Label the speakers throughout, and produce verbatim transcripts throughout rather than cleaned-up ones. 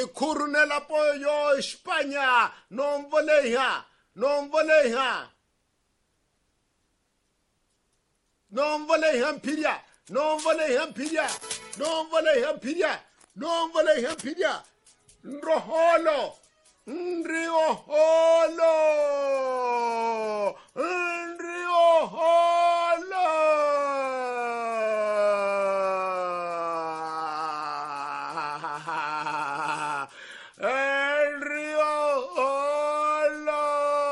Speaker 1: Coronel apoyo España, non voleha, non voleha. Non voleha pilia, non voleha pilia, non voleha pilia, non voleha pilia. Nroholo, nrioholo, nrioholo. El río Holo.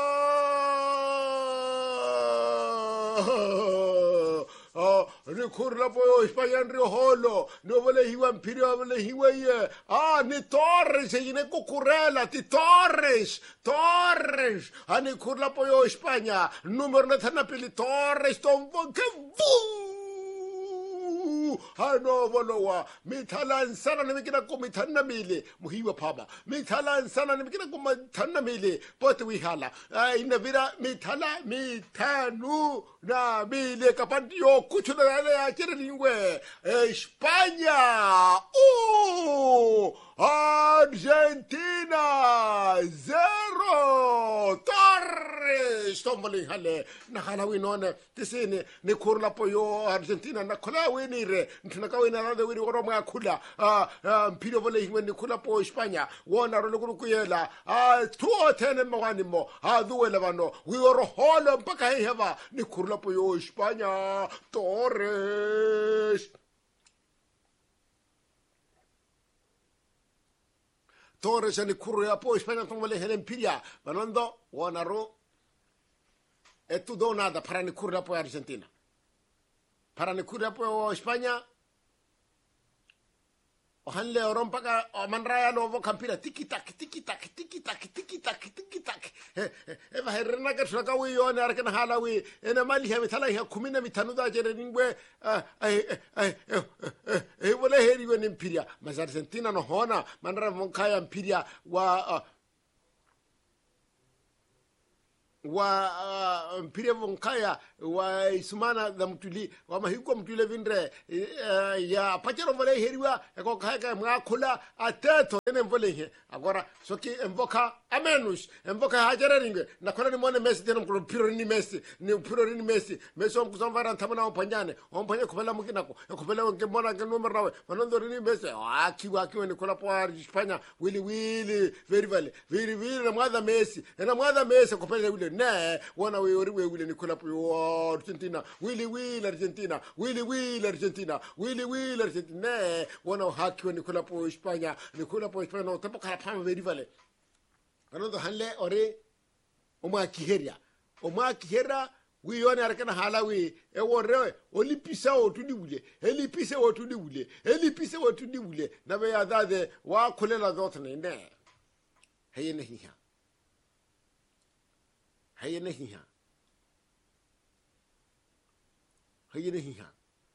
Speaker 1: Oh, recurla po España en río Holo. No vale hiwan pirio vale hiwaye. Ah, ni Torres, y ne cucurela, ti Torres, Torres. Ah, ni curla po España. Número na tanapili Torres, ton que boom. Hano volowa mithalan sana nimikina ko mithanna mile muhiwa phaba mithalan sana nimikina ko mithanna mile pot wihala ina vira mithala mithanu na mile kapandio kuchu na ya kire lingwe España uh Argentina zero Torres tombali hale na hala winone tisini ni kurla poyo Argentina na kola winire ntunaka wina na wiri woro mwa kula ah mpiro vole hingwe ni kula po España wona ro lokuru kuyela ah tuo tene mwani mo ah duwele bano wi woro holo mpaka heva ni kurla poyo España Torres Torres ni kuru ya po España tomole helen pilia banando wona ro e tu do nada para ni kuru po Argentina para ni kuru po España o hanle o rompaka o manraya no vo campira tiki tak tiki tak tiki tak tiki tak tiki tak e va herna ka saka wi yo ne arkana halawi ena mali ha mitala ha kumina mitanuda jere ningwe ai ai e wala heri wen impiria mas Argentina no hona manra monkaya impiria wa wa uh, mpire vonkaya wa isumana da mtuli wa mahiko mtule vindre uh, ya pachero vole heriwa ko kaya mga kula ateto ene vole he agora soki emvoka amenus emvoka hajara ringe na kola ni mone Messi tena mkulo piro ni Messi ni piro ni Messi Messi on kusomvara ntamana on panyane on panye kubela mukina ko kubela on kemona ke numero nawe manondo ni Messi aki waki ni kola po España wili wili very vale very very na mwadha Messi na mwadha Messi kopele wili ne wana we we wile Nicola po Argentina wili wili Argentina wili wili Argentina wili wili Argentina ne wana haki wa Nicola po España Nicola po España no tempo kala pama very vale kanondo hanle ore oma kiheria oma kihera wi yone arkana halawi e wore olipisa otudi wule elipisa otudi wule elipisa otudi wule na be adade wa kulela zotne ne hayene hiha hayene hiha hayene hiha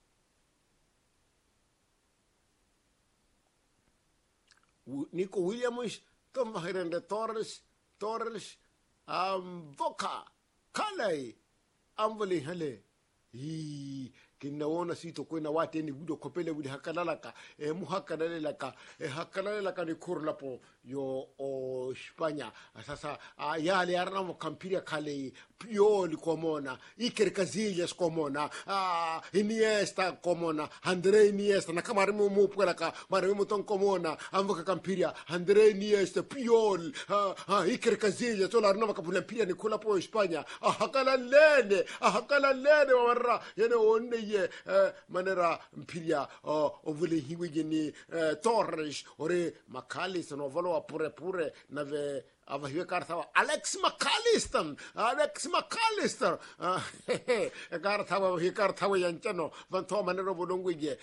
Speaker 1: Nico Williams tom herende Torres Torres am voka kalai amvali hale hi kinaona sito kwena wate ni budo kopele budi hakalalaka e muhakalalaka e hakalalaka ni kurla po yo o España sasa yale arna mo kampiria kale pioli komona Iker Casillas komona ah Iniesta komona Andre Iniesta na kama rimu mupelaka marimu ton komona amvoka kampiria Andre Iniesta piol ah Iker Casillas tola arna kapula pia ni kula po España ah hakalalene ah hakalalene warra yene onne ye manera mpiria o vile hiwe geni Torres ore McAllister no volo pure pure nave ava hiwe karthawa Alex McAllister Alex McAllister e karthawa hiwe karthawa yanchano vanto manero bolongwe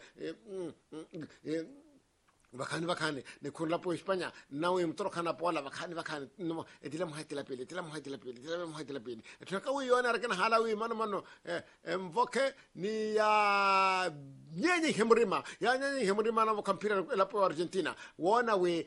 Speaker 1: e bakani bakani ne kurla po España nawe mtoroka na pola bakani bakani no etila muhaiti la pele etila muhaiti la pele etila muhaiti la pele tunaka wi yona arkana halawi mano mano mvoke ni ya nyenye hemrima ya nyenye hemrima na kampira la po Argentina wona we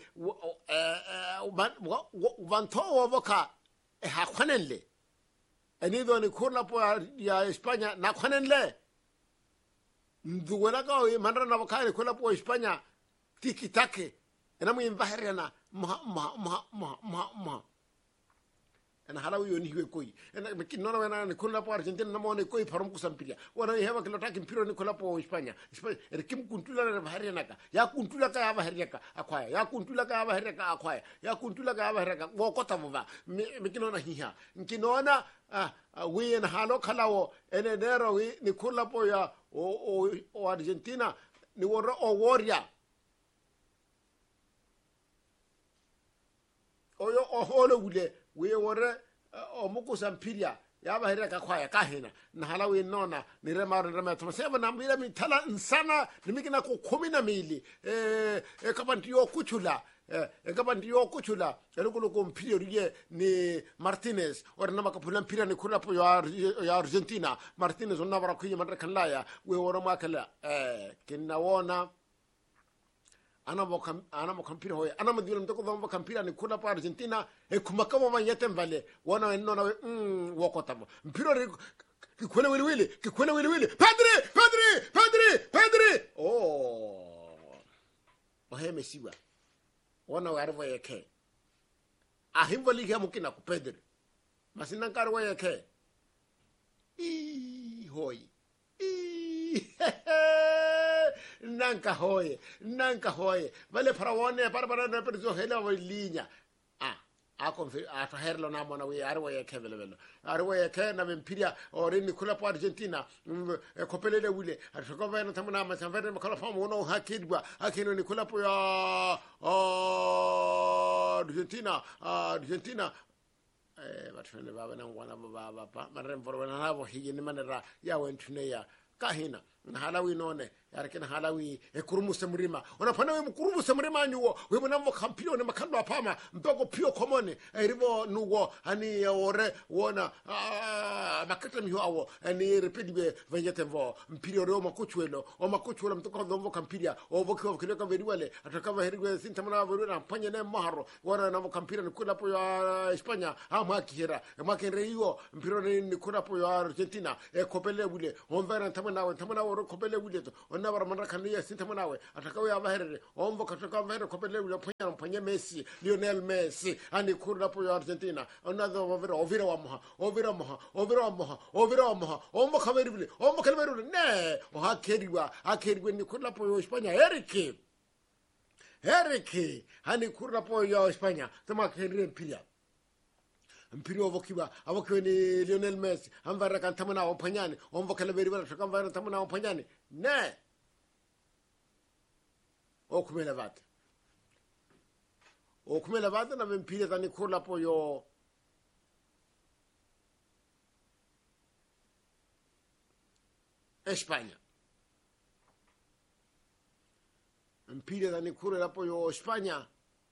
Speaker 1: vanto voka e hakwanenle enido ni kurla po ya España na kwanenle nduwela ka manra na voka ni kurla po España tiki take ena mo invahirena ma ma ma ma ma ma ena halawi yoni hiwe koi ena kinona wana ni kula po Argentina na mo ne koi parum kusampiria wana hewa kilo taki mpiro ni kula po Hispania Hispania ere kim kuntula na bahariana ka ya kuntula ka ya bahariana ka akwaya ya kuntula ka ya bahariana ka akwaya ya kuntula ka ya bahariana ka wokota bova me kinona hiha kinona ah we en halo kalawo ene nero we ni kula po ya o o Argentina ni wora o warrior oyo oholo wule we wore omuko sampiria ya bahira ka kwaya ka hena na halawe nona ni rema rema to sema na mira mitala insana nimikina ko kumi na mili eh e kabanti yo kuchula e kabanti yo kuchula erukulo ko mpiro riye ni Martinez ora na makapula mpira ni kula po ya Argentina Martinez onna bara kuyi madra kanlaya we wora makala eh kinawona ana mo ana mo kampira hoye ana madilo mtoko vamba kampira ni kula pa Argentina e kumakamo manyete mvale wana enona we mm wokota mo mpiro ri kikwele wili wili kikwele wili wili Pedri Pedri Pedri Pedri oh ohe mesiwa wana warvo yake ahimbo ligi mukina ku Pedri masina karwa yake i hoy nanka hoye nanka hoye vale parawone para para na perzo hela walinya ah ako ato herlo na mona we arwa yake vele vele arwa yake na mpiria ore ni kula po Argentina ko pelele wule atoko vena tamuna ma sanvere makala famu no hakidwa akino ni kula po ya Argentina Argentina eh batfene baba na ngwana baba pa marem forwana nabo higini manera ya wentune ya kahina na halawi none yarakena halawi e kurumuse murima onapana we mkurumuse murima nyuwo we munamo kampion ne makando apama mpoko pio komone erivo nuwo ani ore wona makata miho awo ani repedibe vejete vo mpirio ro makuchwelo o makuchwelo mtoko vo kampiria o vokio kile ka veriwale atakava herigwe sintamana vo na panye ne maharo wona na kampiria nikula po ya Hispania ama kihera makere hiyo mpirio ni kula po ya Argentina e kopele bule onvera tamana we tamana ro kopele bule to na bara mandra kaniya sintamanawe atakawe abaherere ombo kataka vere kopele bule panya panya Messi Lionel Messi ani kurla po ya Argentina onado ovira ovira wa moha ovira moha ovira moha ovira moha ombo kaveri bule ombo kaveri bule ne o hakeriwa hakeriwa ni kurla po ya Hispania Eric Eric hani kurla po ya Hispania tama kenre pia mpiro vokiwa avokiwa ni Lionel Messi amvara kan tamana opanyani ombo kaveri bule takamvara tamana opanyani ne okumela vata okumela vata na mpira tani kula po yo España mpira tani kula po yo España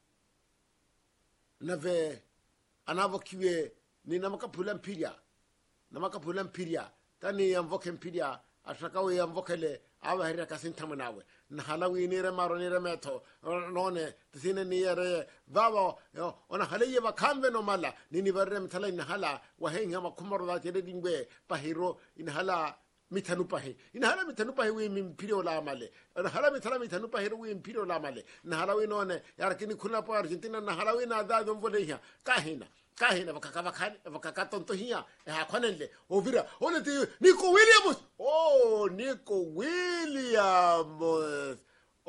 Speaker 1: na ve anavokiwe ni namakapula mpira namakapula mpira tani amvoke mpira atakawe amvokele awa herira kasintamanawe na halawi ni remaro ni remeto none tsine ni yere baba ona halaye bakambe no mala nini barre mtala in hala wa henga makumaro da tede dingwe pahiro in hala mitanu pahe in hala mitanu pahe wi mimpiro la male na hala mitala mitanu pahe wi mimpiro la male na halawi none yarakini kuna po Argentina na halawi na da domvole hiya kahina kahina bakakaba kan bakakatonto hiya ha kwanele ovira oneti Nico Williams oh Nico Williams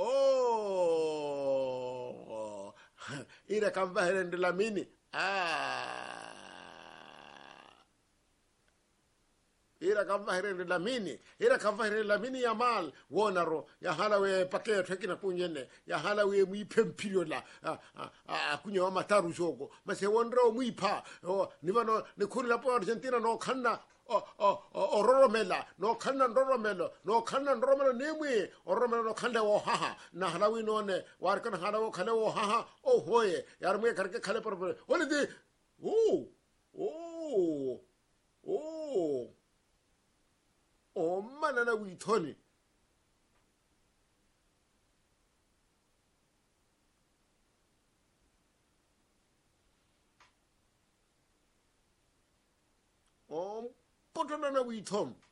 Speaker 1: oh ira kamba herende Lamini ah ira kamba herende Lamini ira kamba herende Lamini Yamal wonaro ya halawe pakeyo tekina kunyene ya halawe muipe mpiro la akunya wa mataru jogo mase wondro muipa nivano ni kurila po Argentina no kanna o o ororomela no kanna ndoromelo no kanna ndoromelo nimwi ororomelo no kanda wo haha na halawi none warkan halawo kale wo haha o hoye yarmwe karke kale par ole de oh oh oh oh manana withoni oh potona na withom